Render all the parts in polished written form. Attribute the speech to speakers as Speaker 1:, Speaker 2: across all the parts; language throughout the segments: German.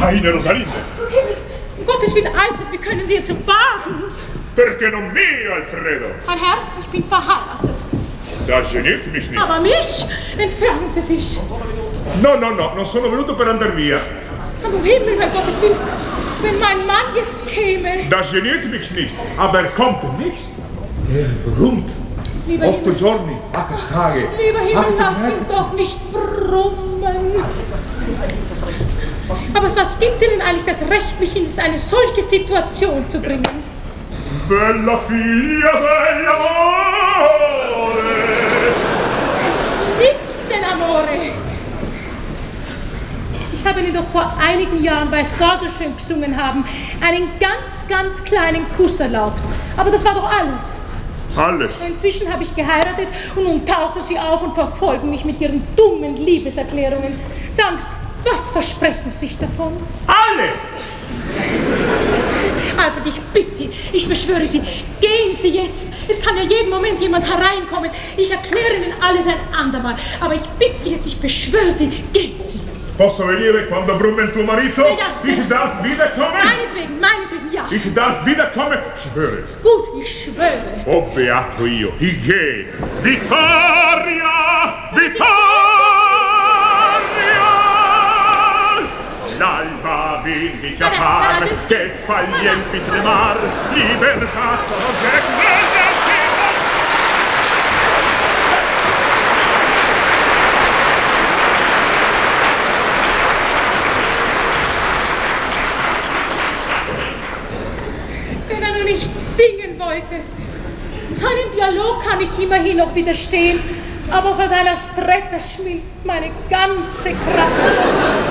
Speaker 1: Meine Rosalinde.
Speaker 2: Um Gottes Willen, Alfred, wie können Sie es wagen?
Speaker 1: Perché non me, Alfredo?
Speaker 2: Mein Herr, ich bin verheiratet.
Speaker 1: Das geniert mich nicht.
Speaker 2: Aber mich? Entfernen Sie sich.
Speaker 1: No, non sono venuto per andar via.
Speaker 2: Aber Himmel, mein Gottes Willen, wenn mein Mann jetzt käme.
Speaker 1: Das geniert mich nicht, aber er kommt nicht. Er brummt.
Speaker 2: Lieber
Speaker 1: 8
Speaker 2: Himmel.
Speaker 1: Giorni, 8 Tage.
Speaker 2: Lieber Himmel,
Speaker 1: 8
Speaker 2: lass
Speaker 1: Tage.
Speaker 2: ihn doch nicht brummen. Aber was gibt Ihnen eigentlich das Recht, mich in eine solche Situation zu bringen?
Speaker 1: Bella figlia dell'amore.
Speaker 2: Nix denn Amore. Ich habe Ihnen doch vor einigen Jahren, weil es gar so schön gesungen haben, einen ganz kleinen Kuss erlaubt. Aber das war doch alles.
Speaker 1: Alles.
Speaker 2: Inzwischen habe ich geheiratet und nun tauchen Sie auf und verfolgen mich mit Ihren dummen Liebeserklärungen. Sagen Sie, was versprechen Sie sich davon?
Speaker 1: Alles!
Speaker 2: Alfred, ich bitte Sie, ich beschwöre Sie, gehen Sie jetzt. Es kann ja jeden Moment jemand hereinkommen. Ich erkläre Ihnen alles ein andermal. Aber ich bitte Sie jetzt, ich beschwöre Sie, gehen Sie.
Speaker 1: Posso venire quando brumme il tuo marito?
Speaker 2: Ja.
Speaker 1: Ich darf wiederkommen?
Speaker 2: Meinetwegen, ja.
Speaker 1: Ich darf wiederkommen? Schwöre.
Speaker 2: Gut, ich schwöre.
Speaker 1: Oh, beato io. Hige. Vittoria! Vittoria! L'alba vindica far, che fa gli empi tremar, libertà soggetto.
Speaker 2: Wenn er nur nicht singen wollte. Seinem Dialog kann ich immerhin noch widerstehen, aber vor seiner Stretta schmilzt meine ganze Kraft.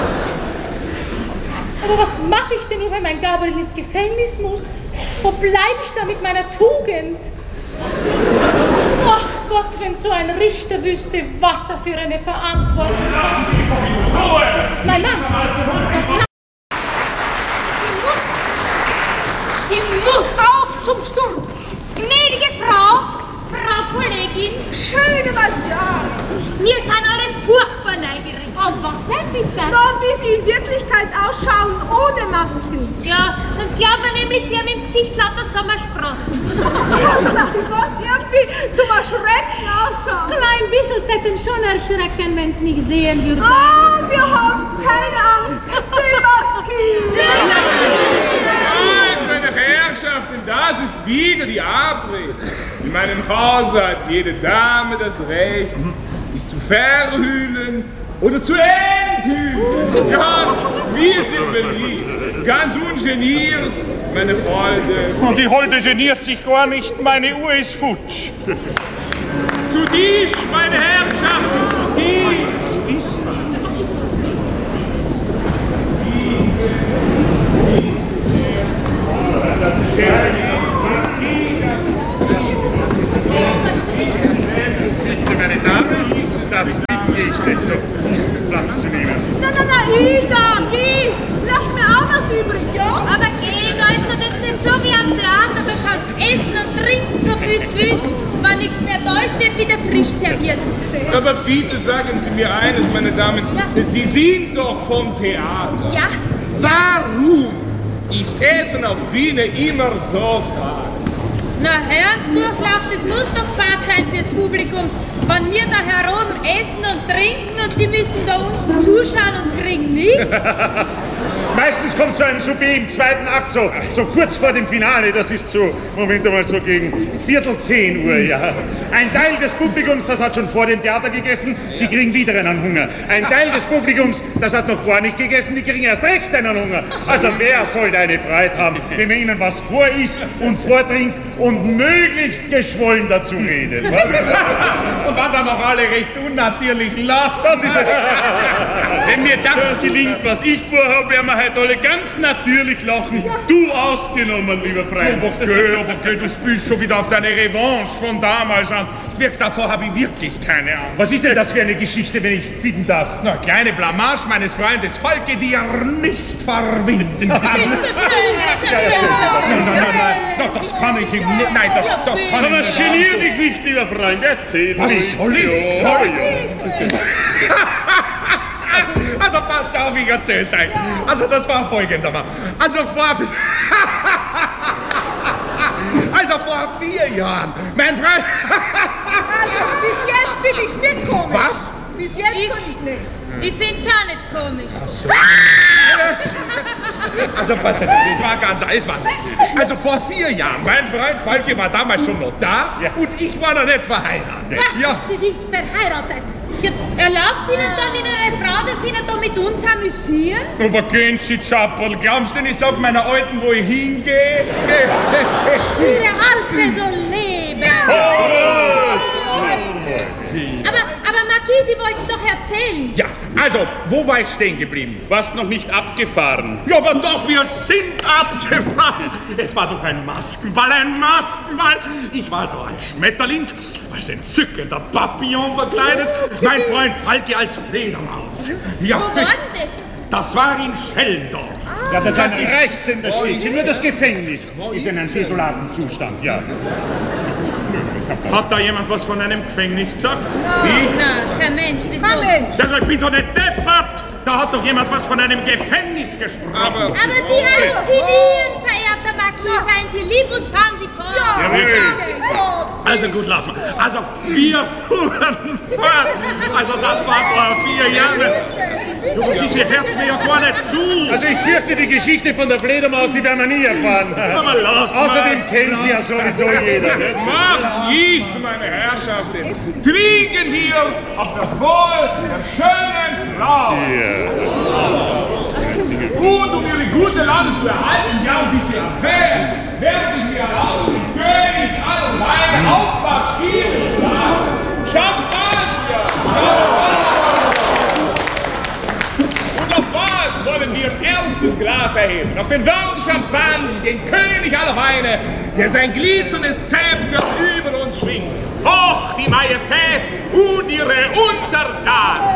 Speaker 2: Aber was mache ich denn nur, wenn mein Gabriel ins Gefängnis muss? Wo bleibe ich da mit meiner Tugend? Ach Gott, wenn so ein Richter wüsste, was er für eine Verantwortung hat. Das ist mein Mann.
Speaker 3: Sie muss auf zum Sturm! Gnädige Frau Kollegin!
Speaker 4: Schöne Madame!
Speaker 3: Wir sind alle furchtbar neugierig. Und was denn bitte?
Speaker 4: Na, wie Sie in Wirklichkeit ausschauen, ohne Masken.
Speaker 3: Ja, sonst glaubt man nämlich, Sie haben im Gesicht lauter Sommersprossen.
Speaker 4: Ja, dass Sie sonst irgendwie zum Erschrecken ausschauen.
Speaker 2: Klein bisschen täten schon erschrecken, wenn Sie mich sehen würden.
Speaker 4: Ah, wir haben keine Angst. Die Masken!
Speaker 5: Meine Herrschaften, das ist wieder die Abrede. In meinem Hause hat jede Dame das Recht, sich zu verhüllen oder zu enthüllen. Ganz, wir sind beliebt, ganz ungeniert, meine Freunde.
Speaker 6: Und die Holde geniert sich gar nicht, meine Uhr ist futsch.
Speaker 5: Zu Tisch, meine Herrschaften, zu Tisch.
Speaker 6: Bitte, meine Damen, darf ich bitten, gehe so Platz zu nehmen.
Speaker 4: Na, Ida, geh! Lass mir auch was übrig, ja?
Speaker 3: Aber geh, da ist doch jetzt nicht so wie am Theater, da kannst essen und trinken, so viel willst. Wenn nichts mehr da ist, wird wieder frisch serviert.
Speaker 5: Aber bitte sagen Sie mir eines, meine Damen, Sie sind doch vom Theater.
Speaker 3: Ja?
Speaker 5: Warum ist Essen auf Bühne immer so fad?
Speaker 3: Na, Herzdurchlauf, das muss doch fad sein fürs Publikum. Wenn wir da heroben essen und trinken und die müssen da unten zuschauen und kriegen nichts.
Speaker 6: Meistens kommt so ein Souper im zweiten Akt, so kurz vor dem Finale, das ist so, Moment einmal, so gegen 9:45, ja. Ein Teil des Publikums, das hat schon vor dem Theater gegessen, die kriegen wieder einen Hunger. Ein Teil des Publikums, das hat noch gar nicht gegessen, die kriegen erst recht einen Hunger. Also wer soll da eine Freiheit haben, wenn man ihnen was vorisst und vortrinkt und möglichst geschwollen dazu redet, was?
Speaker 5: Und wenn dann noch alle recht unnatürlich lachen.
Speaker 6: Das ist
Speaker 7: Wenn mir das gelingt, was ich vorhabe, werden wir heute alle ganz natürlich lachen. Du ausgenommen, lieber Freund.
Speaker 6: aber du spielst schon wieder auf deine Revanche von damals an. Davor habe ich wirklich keine Ahnung. Was ist denn das für eine Geschichte, wenn ich bitten darf?
Speaker 7: Na, kleine Blamage meines Freundes Falke, die er nicht verwinden kann.
Speaker 6: Nein, das kann ich ihm nicht. Nein, das kann ich
Speaker 7: Aber
Speaker 6: nicht.
Speaker 7: genier dich nicht, lieber Freund. Erzähl.
Speaker 6: Was soll ich?
Speaker 8: Also passt auf, ich erzähl's euch. Also das war folgendermaßen. Also vor 4 Jahren, mein Freund...
Speaker 4: Also bis jetzt finde ich's nicht komisch.
Speaker 8: Was?
Speaker 4: Bis jetzt finde ich's nicht.
Speaker 3: Ich find's auch nicht komisch.
Speaker 8: Also pass auf, das war ganz alles was. Also vor 4 Jahren, mein Freund Falke war damals schon noch da und ich war noch nicht verheiratet.
Speaker 3: Was?
Speaker 8: Ja.
Speaker 3: Sie sind verheiratet? Ja, erlaubt Ihnen dann Ihre Frau, dass Sie da mit uns amüsieren?
Speaker 8: Aber gehen Sie, Zappel, glaubst du, ich sag meiner Alten, wo ich hingehe?
Speaker 2: Ihre Alte soll leben.
Speaker 3: Aber Marquis, Sie wollten doch erzählen.
Speaker 8: Ja, also, wo war ich stehen geblieben?
Speaker 7: Warst noch nicht abgefahren.
Speaker 8: Ja, aber doch, wir sind abgefahren. Es war doch ein Maskenball, ein Maskenball. Ich war so als Schmetterling, als entzückender Papillon verkleidet. Mein Freund Falke als Fledermaus. Ja,
Speaker 3: Wo war denn das?
Speaker 8: das war in Schellendorf.
Speaker 6: Ja, das ist ein reizender Städtchen. Nur das Gefängnis ist in einem desolaten Zustand, ja.
Speaker 8: Hat da jemand was von einem Gefängnis gesagt?
Speaker 3: Na, kein Mensch, wieso?
Speaker 4: Kein Mensch.
Speaker 8: Also, ich bin doch nicht deppert. Da hat doch jemand was von einem Gefängnis gesprochen.
Speaker 3: Aber Sie halluzinieren, verehrter Marquis. Seien Sie lieb und fahren Sie fort.
Speaker 4: Ja,
Speaker 8: Also gut, lass mal. Also wir fuhren fort. Also das war vor 4 Jahren. Du, sie hört mir ja gar nicht zu.
Speaker 6: Also ich fürchte, die Geschichte von der Fledermaus, die werden wir nie erfahren.
Speaker 8: Aber lass
Speaker 6: Außerdem
Speaker 8: mal's.
Speaker 6: kennen sie ja sowieso jeder. Nicht?
Speaker 5: Macht nichts, meine Herrschaften. Trinken wir auf das Wohl der schönen Frau. Und um ihre gute Lage zu erhalten, ja, und sie zu erwähnen, werde ich mir erlauben, den König aller Weine Aufwachs spielen zu lassen. Champagner! Und auf was wollen wir ein erstes Glas erheben? Auf den Worten Champagner, den König aller Weine, der sein glitzerndes Zepter über uns schwingt. Hoch die Majestät und ihre Untertanen!